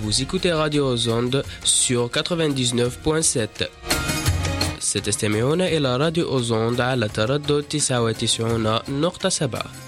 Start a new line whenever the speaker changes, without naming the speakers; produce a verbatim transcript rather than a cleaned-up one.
Vous écoutez Radio aux Ondes sur quatre-vingt-dix-neuf point sept. ستستمعون إلى راديو أوزوند على تردد تسعة وتسعين نقطة سبعة.